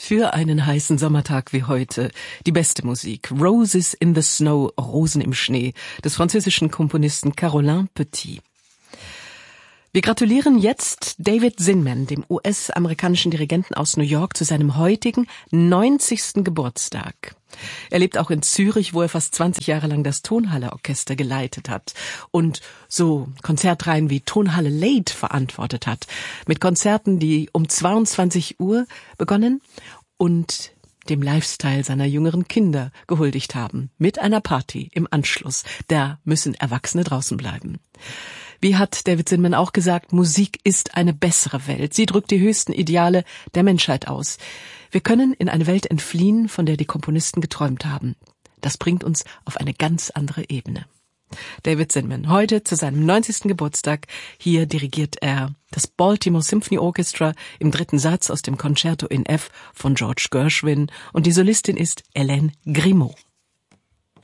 Für einen heißen Sommertag wie heute die beste Musik. Roses in the Snow, Rosen im Schnee, des französischen Komponisten Caroline Petit. Wir gratulieren jetzt David Zinman, dem US-amerikanischen Dirigenten aus New York, zu seinem heutigen 90. Geburtstag. Er lebt auch in Zürich, wo er fast 20 Jahre lang das Tonhalle-Orchester geleitet hat und so Konzertreihen wie Tonhalle Late verantwortet hat, mit Konzerten, die um 22 Uhr begonnen und dem Lifestyle seiner jüngeren Kinder gehuldigt haben, mit einer Party im Anschluss. Da müssen Erwachsene draußen bleiben. Wie hat David Zinman auch gesagt, Musik ist eine bessere Welt. Sie drückt die höchsten Ideale der Menschheit aus. Wir können in eine Welt entfliehen, von der die Komponisten geträumt haben. Das bringt uns auf eine ganz andere Ebene. David Zinman, heute zu seinem 90. Geburtstag. Hier dirigiert er das Baltimore Symphony Orchestra im 3. Satz aus dem Concerto in F von George Gershwin und die Solistin ist Hélène Grimaud.